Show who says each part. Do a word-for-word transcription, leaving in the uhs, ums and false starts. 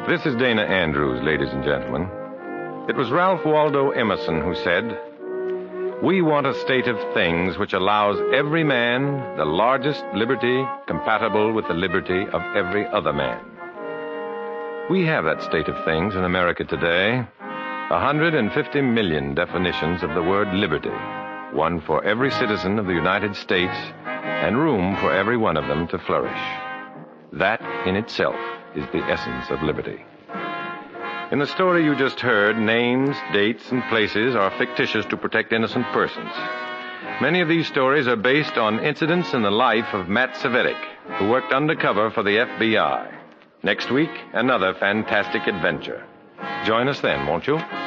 Speaker 1: This is Dana Andrews, ladies and gentlemen. It was Ralph Waldo Emerson who said, "We want a state of things which allows every man the largest liberty compatible with the liberty of every other man." We have that state of things in America today. one hundred fifty million definitions of the word liberty, one for every citizen of the United States, and room for every one of them to flourish. That in itself is the essence of liberty. In the story you just heard, names, dates, and places are fictitious to protect innocent persons. Many of these stories are based on incidents in the life of Matt Cvetic, who worked undercover for the F B I. Next week, another fantastic adventure. Join us then, won't you?